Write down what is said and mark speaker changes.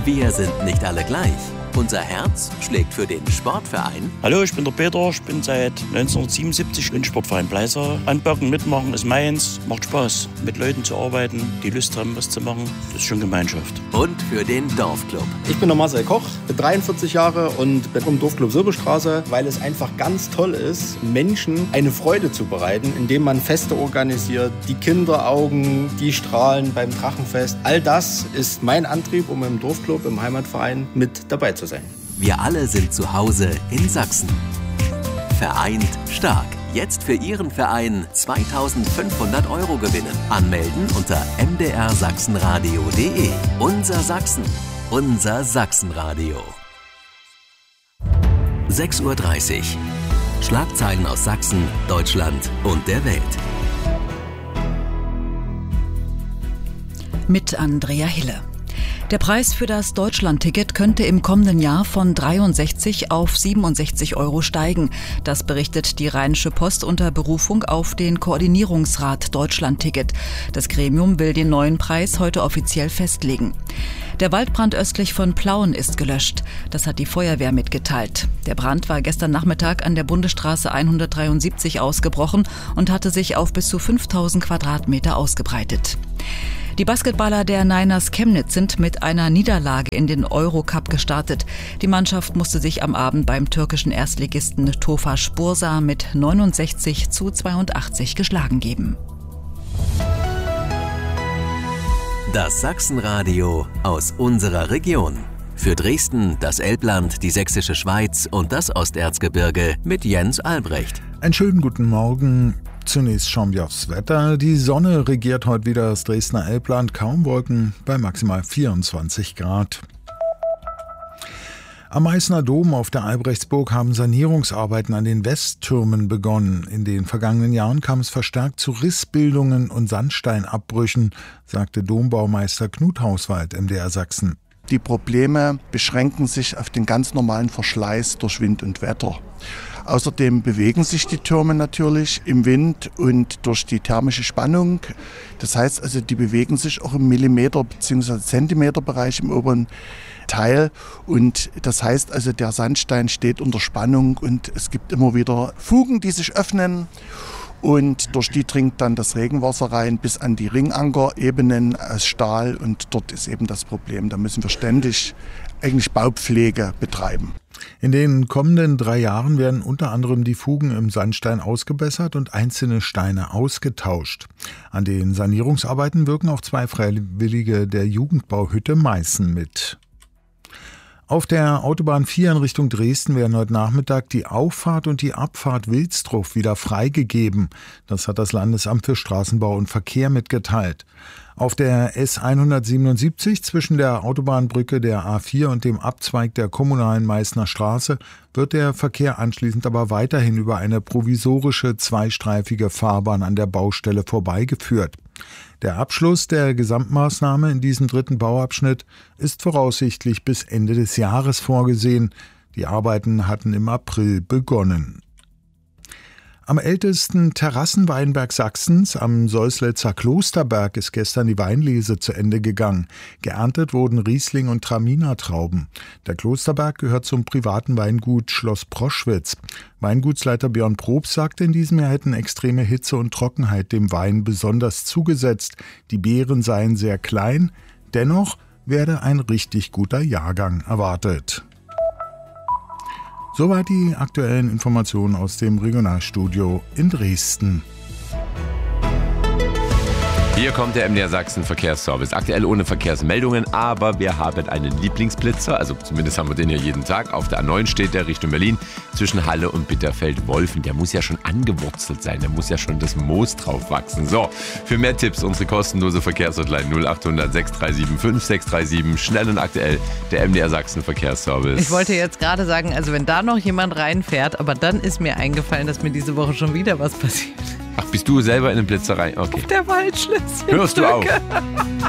Speaker 1: Wir sind nicht alle gleich. Unser Herz schlägt für den Sportverein.
Speaker 2: Hallo, ich bin der Peter, ich bin seit 1977 im Sportverein Bleiser. Anpacken, mitmachen ist meins, macht Spaß, mit Leuten zu arbeiten, die Lust haben, was zu machen, das ist schon Gemeinschaft.
Speaker 1: Und für den Dorfclub.
Speaker 3: Ich bin der Marcel Koch, bin 43 Jahre und bin im Dorfclub Silberstraße, weil es einfach ganz toll ist, Menschen eine Freude zu bereiten, indem man Feste organisiert, die Kinderaugen, die Strahlen beim Drachenfest. All das ist mein Antrieb, um im Dorfclub, im Heimatverein mit dabei zu sein.
Speaker 1: Wir alle sind zu Hause in Sachsen. Vereint stark. Jetzt für Ihren Verein 2.500 € gewinnen. Anmelden unter mdrsachsenradio.de. Unser Sachsen. Unser Sachsenradio. 6:30 Uhr. Schlagzeilen aus Sachsen, Deutschland und der Welt.
Speaker 4: Mit Andrea Hille. Der Preis für das Deutschlandticket könnte im kommenden Jahr von 63 auf 67 € steigen. Das berichtet die Rheinische Post unter Berufung auf den Koordinierungsrat Deutschlandticket. Das Gremium will den neuen Preis heute offiziell festlegen. Der Waldbrand östlich von Plauen ist gelöscht. Das hat die Feuerwehr mitgeteilt. Der Brand war gestern Nachmittag an der Bundesstraße 173 ausgebrochen und hatte sich auf bis zu 5000 Quadratmeter ausgebreitet. Die Basketballer der Niners Chemnitz sind mit einer Niederlage in den Eurocup gestartet. Die Mannschaft musste sich am Abend beim türkischen Erstligisten Tofaş Bursa mit 69:82 geschlagen geben.
Speaker 1: Das Sachsenradio aus unserer Region. Für Dresden, das Elbland, die Sächsische Schweiz und das Osterzgebirge mit Jens Albrecht.
Speaker 5: Einen schönen guten Morgen. Zunächst schauen wir aufs Wetter. Die Sonne regiert heute wieder das Dresdner Elbland. Kaum Wolken bei maximal 24 Grad. Am Meißner Dom auf der Albrechtsburg haben Sanierungsarbeiten an den Westtürmen begonnen. In den vergangenen Jahren kam es verstärkt zu Rissbildungen und Sandsteinabbrüchen, sagte Dombaumeister Knut Hauswald, MDR Sachsen.
Speaker 6: Die Probleme beschränken sich auf den ganz normalen Verschleiß durch Wind und Wetter. Außerdem bewegen sich die Türme natürlich im Wind und durch die thermische Spannung. Das heißt also, die bewegen sich auch im Millimeter- bzw. Zentimeterbereich im oberen Teil. Und das heißt also, der Sandstein steht unter Spannung und es gibt immer wieder Fugen, die sich öffnen. Und durch die dringt dann das Regenwasser rein bis an die Ringankerebenen aus Stahl. Und dort ist eben das Problem. Da müssen wir ständig eigentlich Baupflege betreiben.
Speaker 5: In den kommenden 3 Jahren werden unter anderem die Fugen im Sandstein ausgebessert und einzelne Steine ausgetauscht. An den Sanierungsarbeiten wirken auch 2 Freiwillige der Jugendbauhütte Meißen mit. Auf der Autobahn 4 in Richtung Dresden werden heute Nachmittag die Auffahrt und die Abfahrt Wilsdruff wieder freigegeben. Das hat das Landesamt für Straßenbau und Verkehr mitgeteilt. Auf der S177 zwischen der Autobahnbrücke der A4 und dem Abzweig der kommunalen Meißner Straße wird der Verkehr anschließend aber weiterhin über eine provisorische zweistreifige Fahrbahn an der Baustelle vorbeigeführt. Der Abschluss der Gesamtmaßnahme in diesem 3. Bauabschnitt ist voraussichtlich bis Ende des Jahres vorgesehen. Die Arbeiten hatten im April begonnen. Am ältesten Terrassenweinberg Sachsens, am Säuslitzer Klosterberg, ist gestern die Weinlese zu Ende gegangen. Geerntet wurden Riesling und Traminer-Trauben. Der Klosterberg gehört zum privaten Weingut Schloss Proschwitz. Weingutsleiter Björn Probst sagte, in diesem Jahr hätten extreme Hitze und Trockenheit dem Wein besonders zugesetzt. Die Beeren seien sehr klein, dennoch werde ein richtig guter Jahrgang erwartet. Soweit die aktuellen Informationen aus dem Regionalstudio in Dresden.
Speaker 7: Hier kommt der MDR Sachsen Verkehrsservice. Aktuell ohne Verkehrsmeldungen, aber wir haben einen Lieblingsblitzer, also zumindest haben wir den hier jeden Tag. Auf der A9 steht der Richtung Berlin zwischen Halle und Bitterfeld-Wolfen. Der muss ja schon angewurzelt sein, da muss ja schon das Moos drauf wachsen. So, für mehr Tipps unsere kostenlose Verkehrshotline 0800 637 5637. Schnell und aktuell der MDR Sachsen Verkehrsservice.
Speaker 8: Ich wollte jetzt gerade sagen, also wenn da noch jemand reinfährt, aber dann ist mir eingefallen, dass mir diese Woche schon wieder was passiert.
Speaker 7: Ach, bist du selber in den Blitzerei? Okay.
Speaker 8: Auf der Waldschlösschen.
Speaker 7: Hörst du auf?